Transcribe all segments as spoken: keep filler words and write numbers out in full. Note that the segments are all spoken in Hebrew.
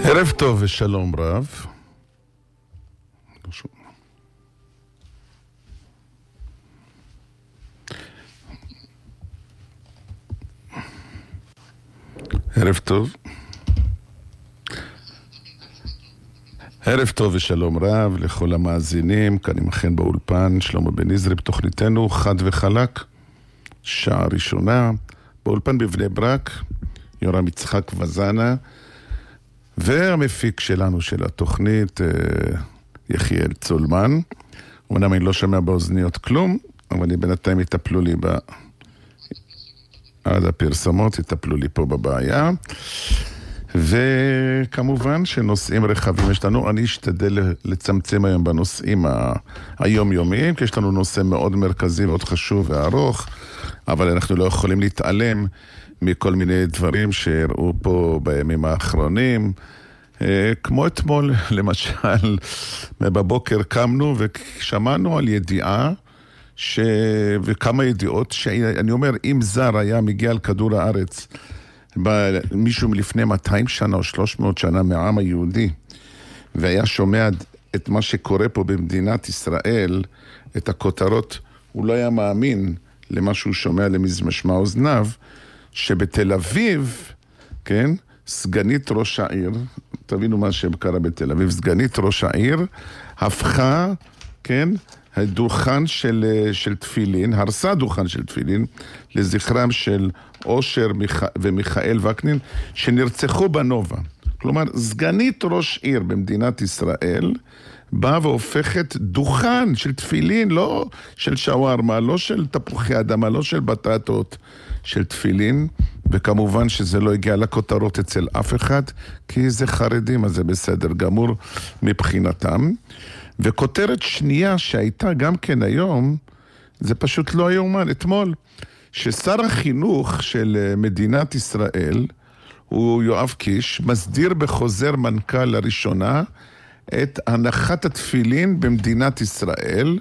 ערב טוב ושלום רב. ערב טוב. ערב טוב ושלום רב לכל המאזינים, כאן עמכם באולפן, שלמה בן עזרי בתוכניתנו חד וחלק, שעה ראשונה, באולפן בבני ברק, יורם יצחק וזנה, והמפיק שלנו של התוכנית, יחיאל צולמן. אומנם אני לא שומע באוזניות כלום, אבל אני בינתיים יטפלו לי ב... עד הפרסומות, יטפלו לי פה בבעיה. וכמובן שנושאים רחבים יש לנו, אני אשתדל לצמצם היום בנושאים היומיומיים, כי יש לנו נושא מאוד מרכזי, מאוד חשוב וארוך, אבל אנחנו לא יכולים להתעלם מכל מיני דברים שהראו פה בימים האחרונים, כמו אתמול, למשל, בבוקר קמנו ושמענו על ידיעה, ש... וכמה ידיעות, שאני אומר, אם זר היה מגיע על כדור הארץ, מישהו מלפני מאתיים שנה או שלוש מאות שנה מהעם היהודי, והיה שומע את מה שקורה פה במדינת ישראל, את הכותרות, הוא לא היה מאמין למה שהוא שומע למזמשמע אוזניו, שבתל אביב, כן, סגנית ראש העיר, תבינו מה שקרה בתל אביב, סגנית ראש העיר, הפכה, כן, הדוכן של, של תפילין, הרסה דוכן של תפילין, לזכרם של אושר ומיכאל וקנין, שנרצחו בנובה. כלומר, סגנית ראש עיר במדינת ישראל, באה והופכת דוכן של תפילין, לא של שווארמה, לא של תפוחי אדמה, לא של בטטות, של תפילין, וכמובן שזה לא הגיע לכותרות אצל אף אחד, כי זה חרדים, אז זה בסדר גמור מבחינתם. וכותרת שנייה שהייתה גם כן היום, זה פשוט לא יאומן, אתמול, ששר החינוך של מדינת ישראל, הוא יואב קיש, מסדיר בחוזר מנכ"ל לראשונה, את הנחת התפילין במדינת ישראל,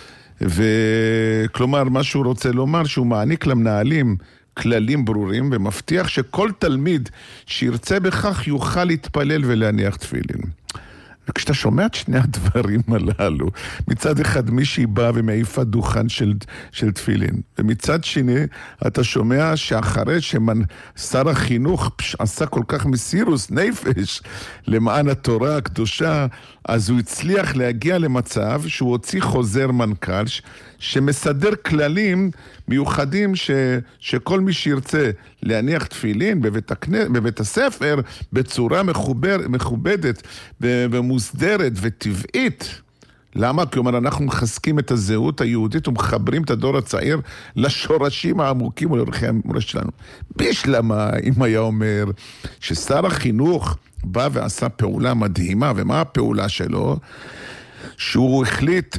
וכלומר מה שהוא רוצה לומר, שהוא מעניק למנהלים כללים ברורים, ומבטיח שכל תלמיד שירצה בכך יוכל להתפלל ולהניח תפילין. וכשאתה שומע את שני הדברים הללו, מצד אחד מישהי באה ומעיפה דוכן של, של תפילין, ומצד שני אתה שומע שאחרי ששר החינוך עשה כל כך מסירוס נפש למען התורה הקדושה, אז הוא הצליח להגיע למצב שהוא הוציא חוזר מנכ"ל שמסדר כללים מיוחדים ש, שכל מי שירצה להניח תפילין בבית, הכנ... בבית הספר בצורה מחובר, מכובדת ומוסדרת וטבעית. למה? כי אומר, אנחנו מחזקים את הזהות היהודית ומחברים את הדור הצעיר לשורשים העמוקים ולערכי המורשת שלנו. בשלמה, אם היה אומר ששר החינוך בא ועשה פעולה מדהימה, ומה הפעולה שלו? שהוא החליט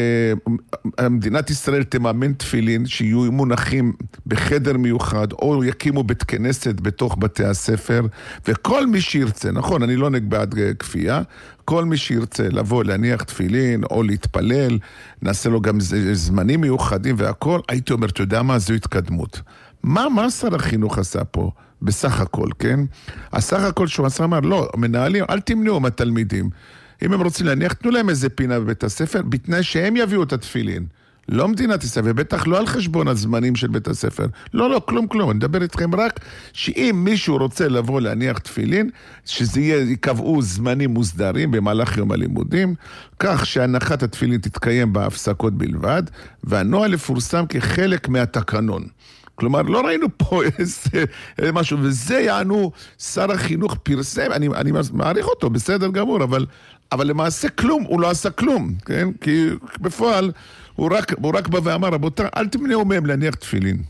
שמדינת ישראל תממן תפילין שיהיו מונחים בחדר מיוחד או יקימו בית כנסת בתוך בתי הספר, וכל מי שירצה, נכון, אני לא נגד כפייה, כל מי שירצה לבוא להניח תפילין או להתפלל, נעשה לו גם זמנים מיוחדים והכל, הייתי אומר, אתה יודע מה, זו התקדמות. מה, מה שר החינוך עשה פה? בסך הכל, כן? הסך הכל שהוא עשה אמר, לא, מנהלים, אל תמנעו מהתלמידים. אם הם רוצים להניח, תנו להם איזה פינה בבית הספר, בתנאי שהם יביאו את התפילין. לא מדינת ישראל, ובטח לא על חשבון הזמנים של בית הספר. לא, לא, כלום, כלום. אני מדבר איתכם רק שאם מישהו רוצה לבוא להניח תפילין, שזה יהיה, יקבעו זמנים מוסדרים במהלך יום הלימודים, כך שהנחת התפילין תתקיים בהפסקות בלבד, והנוהל יפורסם כחלק מהתקנון. כלומר, לא ראינו פה איזה, איזה משהו, וזה יענו שר החינוך פרסם, אני, אני מעריך אותו, בסדר גמור, אבל, אבל למעשה כלום, הוא לא עשה כלום, כן? כי בפועל הוא רק, הוא רק בא ואמר, רבותיי, אל תמנעו מהם להניח תפילין.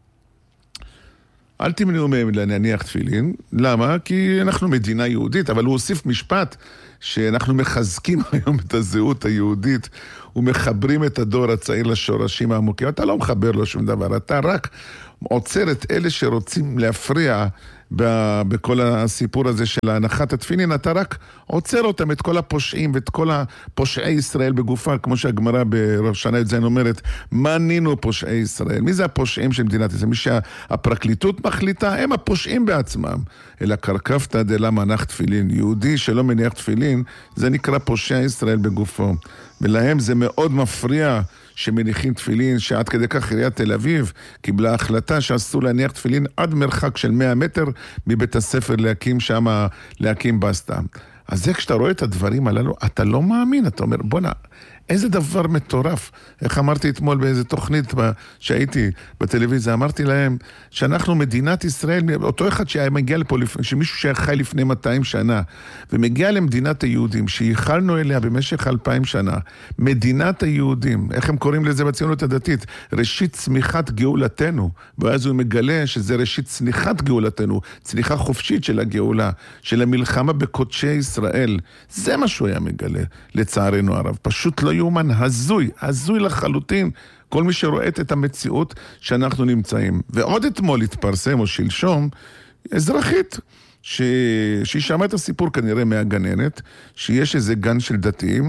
אל תמנעו מהם להניח תפילין. למה? כי אנחנו מדינה יהודית, אבל הוא הוסיף משפט שאנחנו מחזקים היום את הזהות היהודית, ומחברים את הדור הצעיר לשורשים העמוקים. אתה לא מחבר לו שום דבר, אתה רק עוצר את אלה שרוצים להפריע בכל הסיפור הזה של הנחת התפילין, אתה רק עוצר אותם, את כל הפושעים ואת כל הפושעי ישראל בגופה, כמו שהגמרא בראש שנה י"ז אומרת, מנינו פושעי ישראל. מי זה הפושעים של מדינת ישראל? מי שהפרקליטות מחליטה, הם הפושעים בעצמם. אלא קרקפתא דלא מנח תפילין. יהודי שלא מניח תפילין, זה נקרא פושע ישראל בגופו. ולהם זה מאוד מפריע שמניחים תפילין, שעד כדי כך עיריית תל אביב קיבלה החלטה שאסור להניח תפילין עד מרחק של מאה מטר מבית הספר להקים שם, להקים בסטה. אז זה כשאתה רואה את הדברים הללו, אתה לא מאמין, אתה אומר, בוא נע, איזה דבר מטורף. איך אמרתי אתמול באיזה תוכנית שהייתי בטלוויזיה, אמרתי להם שאנחנו מדינת ישראל, אותו אחד שמגיע לפה, שמישהו שחי לפני מאתיים שנה, ומגיע למדינת היהודים, שייחלנו אליה במשך אלפיים שנה, מדינת היהודים, איך הם קוראים לזה בציונות הדתית? ראשית צמיחת גאולתנו, ואז הוא מגלה שזה ראשית צניחת גאולתנו, צניחה חופשית של הגאולה, של המלחמה בקודשי ישראל. זה מה שהוא היה מגלה, לצערנו הרב. פשוט לא יומן, הזוי, הזוי לחלוטין, כל מי שרואה את המציאות שאנחנו נמצאים. ועוד אתמול התפרסם, או שלשום, אזרחית, ש... שהיא שמעה את הסיפור כנראה מהגננת, שיש איזה גן של דתיים,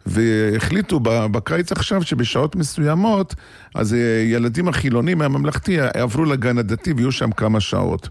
והחליטו בקיץ עכשיו שבשעות מסוימות, אז ילדים החילונים מהממלכתי עברו לגן הדתי ויהיו שם כמה שעות.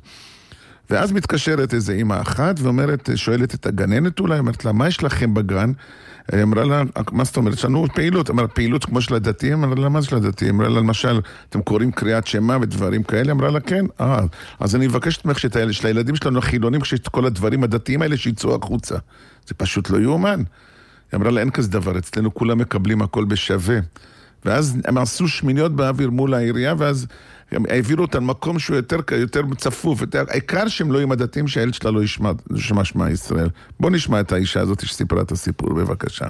ואז מתקשרת איזה אמא אחת ואומרת, שואלת את הגננת אולי, אומרת לה, מה יש לכם בגן? היא אמרה לה, מה זאת אומרת? יש לנו פעילות, אמרה, פעילות כמו של הדתיים? אמרה לה, מה של הדתיים? אמרה לה, למשל, אתם קוראים קריאת שמה ודברים כאלה? אמרה לה, כן. אה, אז אני מבקשת ממך שאת הילד, של הילדים שלנו החילונים, כשיש את כל הדברים הדתיים האלה שיצאו החוצה. זה פשוט לא יאומן. היא אמרה לה, אין כזה דבר, אצלנו כולם מקבלים הכל בשווה. ואז הם עשו שמיניות באוויר מול העירייה, ואז הם העבירו אותם מקום שהוא יותר, יותר צפוף, יותר, העיקר שהם לא יהיו מדתיים שהילד שלה לא ישמע, ישמע שמע ישראל. בוא נשמע את האישה הזאת שסיפרה את הסיפור, בבקשה.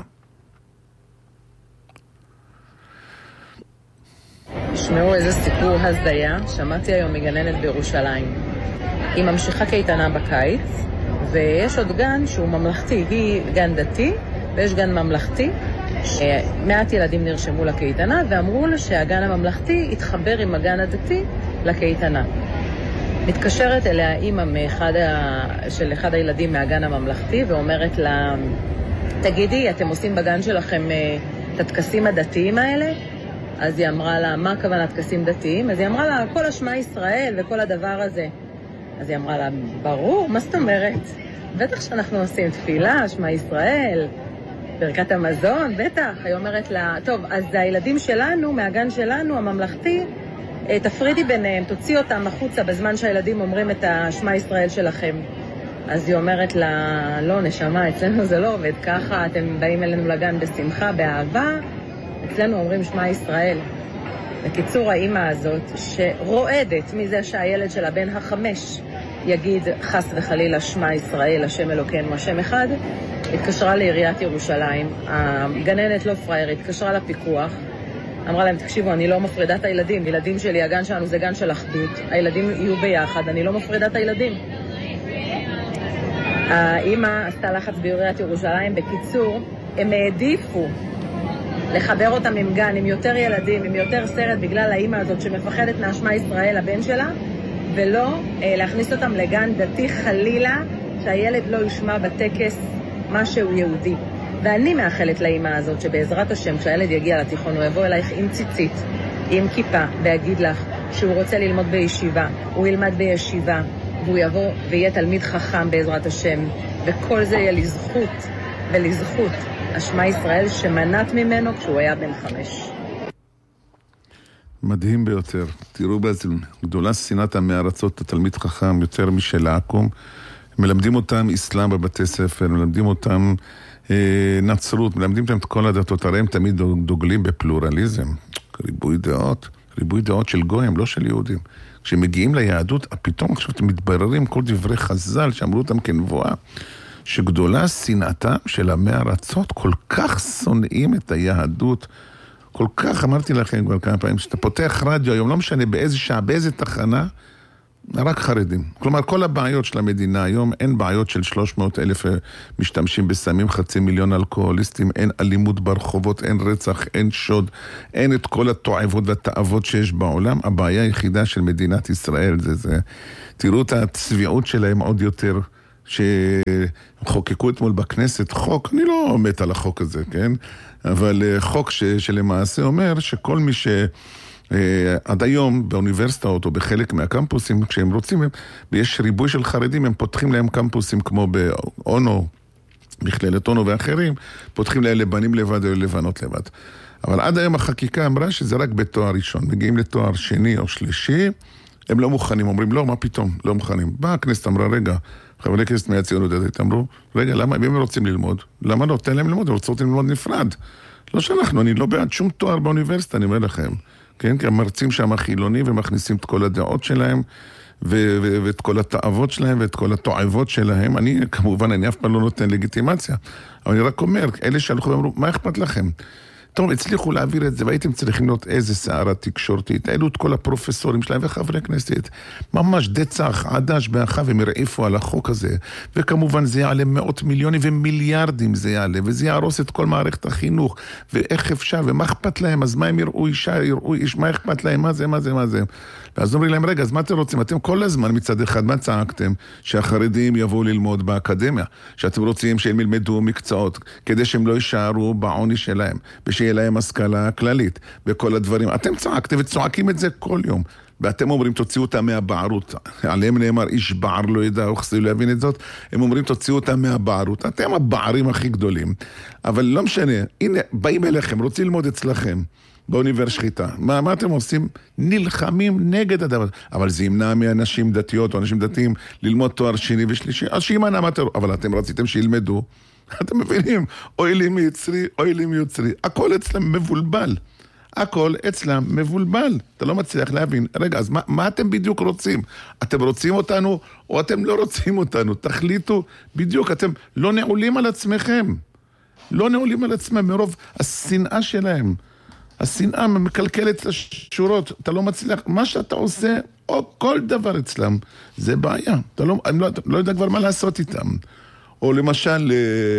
תשמעו איזה סיפור הזדיה, שמעתי היום מגננת בירושלים. היא ממשיכה קייטנה בקיץ, ויש עוד גן שהוא ממלכתי, היא גן דתי, ויש גן ממלכתי, מעט ילדים נרשמו לקייטנה ואמרו לה שהגן הממלכתי התחבר עם הגן הדתי לקייטנה. מתקשרת אליה אימא מאחד ה... של אחד הילדים מהגן הממלכתי ואומרת לה, תגידי, אתם עושים בגן שלכם את הטקסים הדתיים האלה? אז היא אמרה לה, מה הכוונה טקסים דתיים? אז היא אמרה לה, כל השמע ישראל וכל הדבר הזה. אז היא אמרה לה, ברור, מה זאת אומרת? בטח שאנחנו עושים תפילה, שמע ישראל, ברכת המזון, בטח. היא אומרת לה, טוב, אז הילדים שלנו, מהגן שלנו, הממלכתי, תפרידי ביניהם, תוציא אותם החוצה בזמן שהילדים אומרים את השמע ישראל שלכם. אז היא אומרת לה, לא, נשמה, אצלנו זה לא עובד ככה, אתם באים אלינו לגן בשמחה, באהבה, אצלנו אומרים שמע ישראל. בקיצור, האמא הזאת, שרועדת מזה שהילד שלה בן החמש יגיד חס וחלילה שמע ישראל, השם אלוקינו, השם אחד, התקשרה לעיריית ירושלים, הגננת לא פריירית, התקשרה לפיקוח, אמרה להם, תקשיבו, אני לא מפרידה את הילדים, ילדים שלי, הגן שלנו זה גן של אחדות, הילדים יהיו ביחד, אני לא מפרידה את הילדים. האמא עשתה לחץ בעיריית ירושלים, בקיצור, הם העדיפו לחבר אותם עם גן, עם יותר ילדים, עם יותר סרט, בגלל האמא הזאת שמפחדת מהשמע ישראל, הבן שלה, ולא אה, להכניס אותם לגן דתי חלילה, שהילד לא ישמע בטקס משהו יהודי. ואני מאחלת לאמא הזאת שבעזרת השם, כשהילד יגיע לתיכון, הוא יבוא אלייך עם ציצית, עם כיפה, ויגיד לך שהוא רוצה ללמוד בישיבה, הוא ילמד בישיבה, והוא יבוא ויהיה תלמיד חכם בעזרת השם, וכל זה יהיה לזכות ולזכות השמע ישראל שמנת ממנו כשהוא היה בן חמש. מדהים ביותר. תראו באיזה גדולה שנאת המארצות, התלמיד חכם יותר משל העקום. מלמדים אותם אסלאם בבתי ספר, מלמדים אותם אה, נצרות, מלמדים אותם את כל הדתות, הרי הם תמיד דוגלים בפלורליזם, ריבוי דעות, ריבוי דעות של גויים, לא של יהודים. כשמגיעים ליהדות, פתאום עכשיו אתם מתבררים כל דברי חז"ל שאמרו אותם כנבואה, שגדולה שנאתם של המארצות, כל כך שונאים את היהדות, כל כך, אמרתי לכם כבר כמה פעמים, שאתה פותח רדיו היום, לא משנה באיזה שעה, באיזה תחנה, רק חרדים. כלומר, כל הבעיות של המדינה היום, אין בעיות של שלוש מאות אלף משתמשים בסמים, חצי מיליון אלכוהוליסטים, אין אלימות ברחובות, אין רצח, אין שוד, אין את כל התועבות והתאוות שיש בעולם. הבעיה היחידה של מדינת ישראל זה זה. תראו את הצביעות שלהם עוד יותר, שחוקקו אתמול בכנסת חוק, אני לא מת על החוק הזה, כן? אבל חוק ש, שלמעשה אומר שכל מי ש... עד היום באוניברסיטאות או בחלק מהקמפוסים, כשהם רוצים, ויש ריבוי של חרדים, הם פותחים להם קמפוסים כמו באונו, מכללת אונו ואחרים, פותחים להם לבנים לבד או לבנות לבד. אבל עד היום החקיקה אמרה שזה רק בתואר ראשון. מגיעים לתואר שני או שלישי, הם לא מוכנים, אומרים לא, מה פתאום, לא מוכנים. באה הכנסת אמרה, רגע, חברי כנסת מהציונות הדתית אמרו, רגע, למה, אם הם רוצים ללמוד? למה לא? תן להם ללמוד, הם רוצים ללמוד נפרד. לא שאנחנו, אני לא בעד שום תואר באוניברסיטה, אני אומר לכם. כן? כי המרצים שם חילונים ומכניסים את כל הדעות שלהם ו- ו- ואת כל התאוות שלהם ואת כל התועבות שלהם. אני, כמובן, אני אף פעם לא נותן לגיטימציה. אבל אני רק אומר, אלה שהלכו ואמרו, מה אכפת לכם? טוב, הצליחו להעביר את זה, והייתם צריכים לראות איזה סערה תקשורתית. העלו את כל הפרופסורים שלהם וחברי כנסת. ממש דצח, עדש באחב, הם הרעיפו על החוק הזה. וכמובן זה יעלה מאות מיליונים ומיליארדים זה יעלה, וזה יהרוס את כל מערכת החינוך. ואיך אפשר, ומה אכפת להם? אז מה הם יראו אישה, יראו איש, מה אכפת להם? מה זה, מה זה, מה זה? ואז אומרים להם, רגע, אז מה אתם רוצים? אתם כל הזמן מצד אחד, מה צעקתם? שהחרדים יבואו ללמוד באקדמיה, שאתם רוצים שהם ילמדו מקצועות, כדי שהם לא יישארו בעוני שלהם, ושיהיה להם השכלה כללית, וכל הדברים. אתם צעקתם וצועקים את זה כל יום. ואתם אומרים, תוציאו אותה מהבערות. עליהם נאמר, איש בער לא ידע, או חסוי להבין את זאת. הם אומרים, תוציאו אותה מהבערות. אתם הבערים הכי גדולים. אבל לא משנה, הנה, באים אליכם, רוצים ללמוד אצלכם. באוניברסיטה. מה, מה אתם עושים? נלחמים נגד הדבר. אבל זה ימנע מאנשים דתיות או אנשים דתיים ללמוד תואר שני ושלישי. אז שימנע מה תראו. אבל אתם רציתם שילמדו. אתם מבינים? אוי לי מיצרי, אוי לי מיוצרי. הכל אצלם מבולבל. הכל אצלם מבולבל. אתה לא מצליח להבין. רגע, אז מה, מה אתם בדיוק רוצים? אתם רוצים אותנו או אתם לא רוצים אותנו? תחליטו בדיוק. אתם לא נעולים על עצמכם. לא נעולים על עצמם מרוב השנאה שלהם. השנאה מקלקלת את השורות, אתה לא מצליח, מה שאתה עושה, או כל דבר אצלם, זה בעיה. אתה לא, אני לא, לא יודע כבר מה לעשות איתם. או למשל,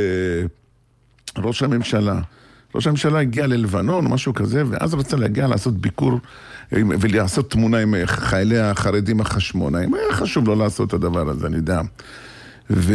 ראש הממשלה. ראש הממשלה הגיע ללבנון, משהו כזה, ואז רצה להגיע לעשות ביקור, ולעשות תמונה עם חיילי החרדים החשמונאים. היה חשוב לא לעשות את הדבר הזה, אני יודע. ו...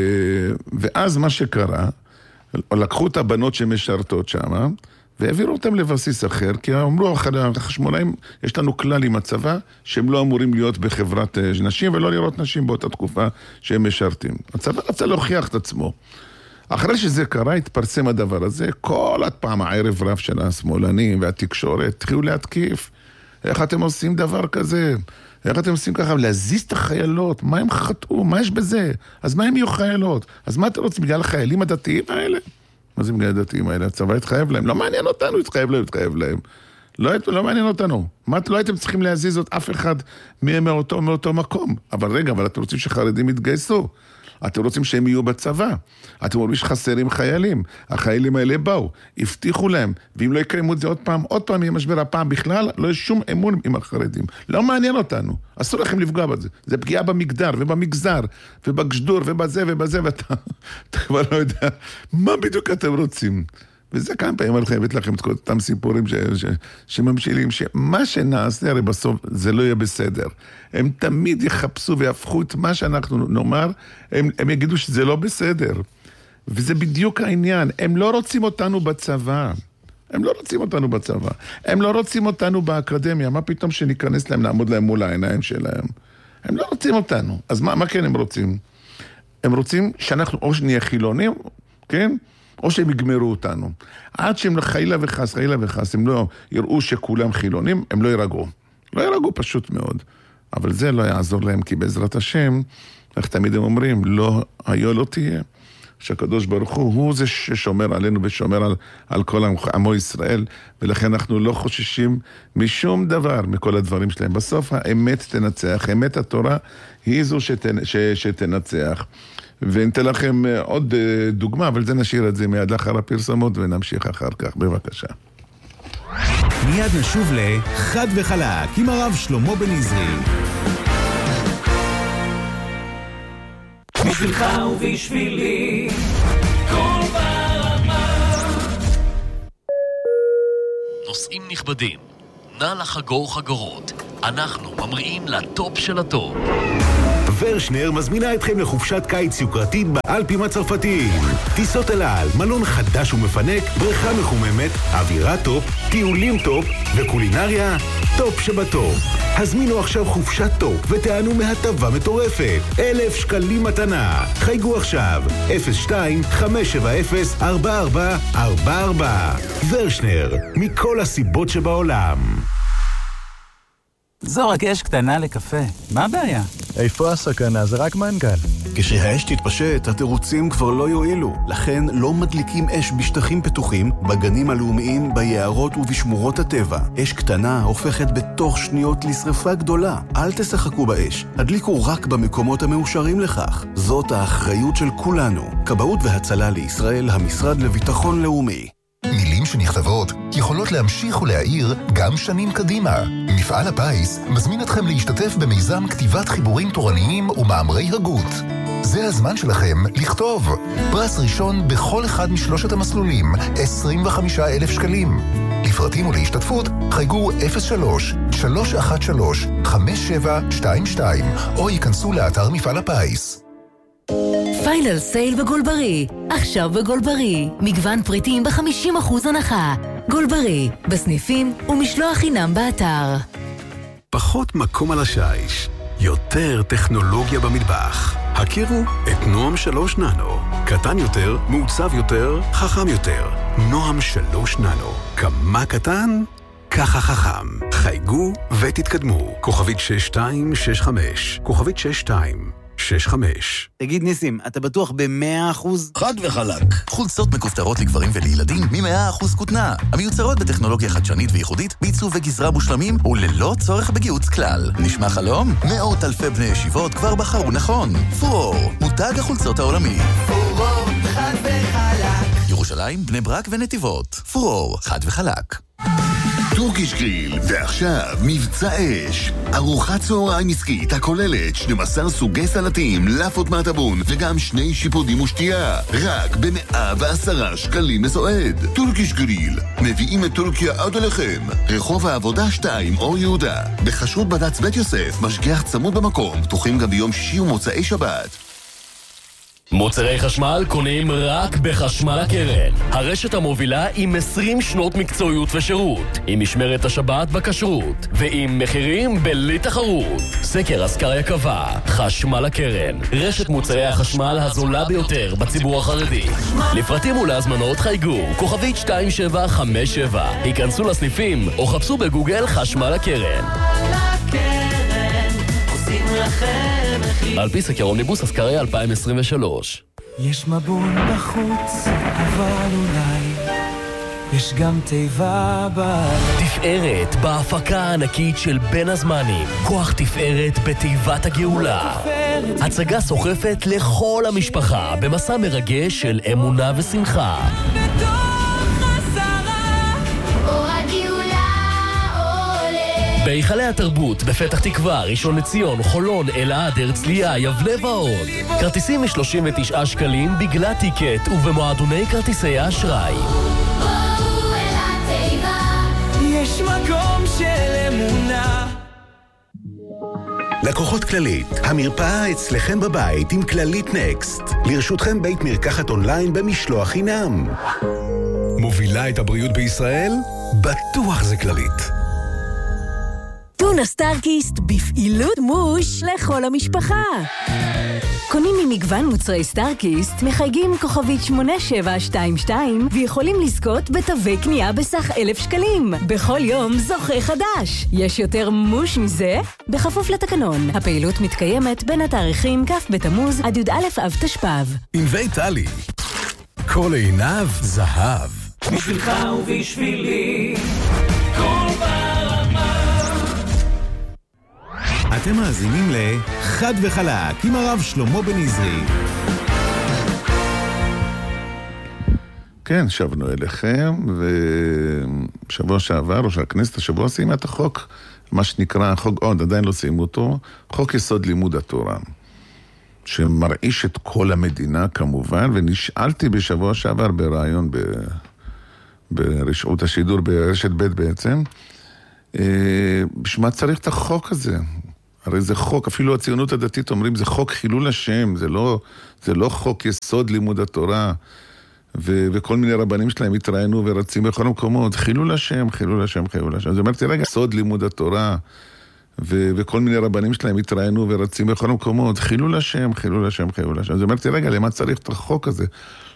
ואז מה שקרה, לקחו את הבנות שמשרתות שם, והעבירו אותם לבסיס אחר, כי אמרו, החשמונאים, יש לנו כלל עם הצבא, שהם לא אמורים להיות בחברת נשים, ולא לראות נשים באותה תקופה שהם משרתים. הצבא רצה להוכיח את עצמו. אחרי שזה קרה, התפרסם הדבר הזה, כל הפעם הערב רב של השמאלנים והתקשורת, התחילו להתקיף. איך אתם עושים דבר כזה? איך אתם עושים ככה? להזיז את החיילות, מה הם חטאו? מה יש בזה? אז מה הם יהיו חיילות? אז מה אתם רוצים בגלל החיילים הדתיים האלה? מה זה בגלל הדתיים האלה? הצבא התחייב להם. לא מעניין אותנו, התחייב להם, התחייב להם. לא, לא מעניין אותנו. מה, לא הייתם צריכים להזיז עוד אף אחד מאותו, מאותו מקום. אבל רגע, אבל אתם רוצים שחרדים יתגייסו. אתם רוצים שהם יהיו בצבא. אתם אומרים שחסרים חיילים. החיילים האלה באו, הבטיחו להם. ואם לא יקיימו את זה עוד פעם, עוד פעם יהיה משבר הפעם בכלל, לא יש שום אמון עם החרדים. לא מעניין אותנו. אסור לכם לפגוע בזה. זה פגיעה במגדר ובמגזר, ובגשדור ובזה ובזה, ואתה אתה כבר לא יודע מה בדיוק אתם רוצים. וזה כמה פעמים אני חייבת לכם את כל אותם סיפורים ש, ש, שממשילים, שמה שנעשה הרי בסוף זה לא יהיה בסדר. הם תמיד יחפשו ויהפכו את מה שאנחנו נאמר, הם, הם יגידו שזה לא בסדר. וזה בדיוק העניין. הם לא רוצים אותנו בצבא. הם לא רוצים אותנו בצבא. הם לא רוצים אותנו באקדמיה. מה פתאום שניכנס להם, נעמוד להם מול העיניים שלהם? הם לא רוצים אותנו. אז מה, מה כן הם רוצים? הם רוצים שאנחנו או שנהיה חילונים, כן? או שהם יגמרו אותנו. עד שהם חיילה וחס, חיילה וחס, הם לא יראו שכולם חילונים, הם לא ירגעו. לא ירגעו פשוט מאוד. אבל זה לא יעזור להם, כי בעזרת השם, איך תמיד הם אומרים, לא, היה לא תהיה. שהקדוש ברוך הוא, הוא זה ששומר עלינו ושומר על, על כל עמו ישראל, ולכן אנחנו לא חוששים משום דבר מכל הדברים שלהם. בסוף האמת תנצח, אמת התורה היא זו שתנ, ש, שתנצח. וניתן לכם עוד דוגמה, אבל זה נשאיר את זה מיד לאחר הפרסומות ונמשיך אחר כך. בבקשה. מיד נשוב לחד וחלק עם הרב שלמה בן עזרי. בשבילך ובשבילי כל ברמה. נוסעים נכבדים, נא לחגור חגורות, אנחנו ממריאים לטופ של הטופ. ורשנר מזמינה אתכם לחופשת קיץ יוקרתית באלפים הצרפתיים. טיסות אל על, מלון חדש ומפנק, בריכה מחוממת, אווירה טופ, טיולים טופ וקולינריה טופ שבטופ. הזמינו עכשיו חופשת טופ ותענו מהטבה מטורפת. אלף שקלים מתנה. חייגו עכשיו אפס שתיים חמש שבע אפס ארבע ארבע ארבע ארבע. ורשנר, מכל הסיבות שבעולם. זו רק אש קטנה לקפה. מה הבעיה? איפה הסכנה? זה רק מנגל. כשהאש תתפשט, התירוצים כבר לא יועילו. לכן לא מדליקים אש בשטחים פתוחים, בגנים הלאומיים, ביערות ובשמורות הטבע. אש קטנה הופכת בתוך שניות לשרפה גדולה. אל תשחקו באש. הדליקו רק במקומות המאושרים לכך. זאת האחריות של כולנו. כבאות והצלה לישראל, המשרד לביטחון לאומי. מילים שנכתבות יכולות להמשיך ולהאיר גם שנים קדימה. מפעל הפיס מזמין אתכם להשתתף במיזם כתיבת חיבורים תורניים ומאמרי הגות. זה הזמן שלכם לכתוב. פרס ראשון בכל אחד משלושת המסלולים, עשרים וחמישה אלף שקלים. לפרטים ולהשתתפות חייגו אפס שלוש שלוש אחת שלוש חמש שבע שתיים שתיים או ייכנסו לאתר מפעל הפיס. פיינל סייל בגולברי. עכשיו בגולברי. מגוון פריטים ב-חמישים אחוז הנחה. גולברי. בסניפים ומשלוח חינם באתר. פחות מקום על השיש. יותר טכנולוגיה במטבח. הכירו את נועם שלוש ננו. קטן יותר, מעוצב יותר, חכם יותר. נועם שלוש ננו. כמה קטן? ככה חכם. חייגו ותתקדמו. כוכבית שש שתיים שש חמש. כוכבית שש שתיים שש חמש. תגיד ניסים, אתה בטוח ב-מאה אחוז? חד וחלק. חולצות מכופתרות לגברים ולילדים מ-מאה אחוז כותנה. המיוצרות בטכנולוגיה חדשנית וייחודית, בעיצוב וגזרה מושלמים וללא צורך בגיוץ כלל. נשמע חלום? מאות אלפי בני ישיבות כבר בחרו נכון. פורור, מותג החולצות העולמי. פורור, חד וחלק. ירושלים, בני ברק ונתיבות. פורור, חד וחלק. טורקיש גריל, ועכשיו מבצע אש. ארוחת צהריים עסקית הכוללת שנים עשר סוגי סלטים, לאפות מהטבון וגם שני שיפודים ושתייה. רק ב-מאה ועשרה שקלים לסועד. טורקיש גריל, מביאים את טורקיה עד אליכם. רחוב העבודה שתיים אור יהודה. בחשרות בד"ץ בית יוסף, משגיח צמוד במקום, פתוחים גם ביום שישי ומוצאי שבת. מוצרי חשמל קונים רק בחשמל הקרן. הרשת המובילה עם עשרים שנות מקצועיות ושירות, עם משמרת השבת בכשרות, ועם מחירים בלי תחרות. סקר אסקריה קבע, חשמל הקרן, רשת מוצרי החשמל הזולה ביותר בציבור החרדי. לפרטים ולהזמנות חייגו, כוכבית שתיים שבע חמש שבע. היכנסו לסניפים או חפשו בגוגל חשמל הקרן. על פי סקר אומניבוס אסקריה אלפיים עשרים ושלוש. יש מבול בחוץ, אבל אולי יש גם תיבה בלב. תפארת בהפקה הענקית של בין הזמנים. כוח תפארת בתיבת הגאולה. הצגה סוחפת לכל המשפחה במסע מרגש של אמונה ושמחה. בהיכלי התרבות, בפתח תקווה, ראשון לציון, חולון, אלעד, הרצליה, יבנה ועוד. כרטיסים מ-שלושים ותשעה שקלים בגלל טיקט ובמועדוני כרטיסי האשראי. יש מקום של אמונה. לקוחות כללית, המרפאה אצלכם בבית עם כללית נקסט. לרשותכם בית מרקחת אונליין במשלוח חינם. מובילה את הבריאות בישראל? בטוח זה כללית. טונה סטארקיסט בפעילות מוש לכל המשפחה. קונים ממגוון מוצרי סטארקיסט, מחייגים כוכבית שמונה שבע שתיים שתיים ויכולים לזכות בתווי קנייה בסך אלף שקלים. בכל יום זוכה חדש. יש יותר מוש מזה? בכפוף לתקנון. הפעילות מתקיימת בין התאריכים כ' בתמוז עד י"א אב תשפ"ב. עם ויטלי. כל עיניו זהב. בשבילך ובשבילי כל ברמה. אתם מאזינים לחד וחלק עם הרב שלמה בן עזרי. כן, שבנו אליכם, ושבוע שעבר, או שהכנסת השבוע סיימה את החוק, מה שנקרא, חוק, עוד עדיין לא סיימו אותו, חוק יסוד לימוד התורה. שמרעיש את כל המדינה כמובן, ונשאלתי בשבוע שעבר ברעיון ב... ברשעות השידור ברשת ב' בעצם, בשמה צריך את החוק הזה. הרי זה חוק, אפילו הציונות הדתית אומרים, זה חוק חילול השם, זה לא, זה לא חוק יסוד לימוד התורה, ו- וכל מיני רבנים שלהם התראינו ורצים בכל המקומות, חילול השם, חילול השם, חילול השם. אז אמרתי, רגע, יסוד לימוד התורה, ו- וכל מיני רבנים שלהם התראינו ורצים בכל המקומות, חילול השם, חילול השם, חילול השם. אז אמרתי, רגע, למה צריך את החוק הזה?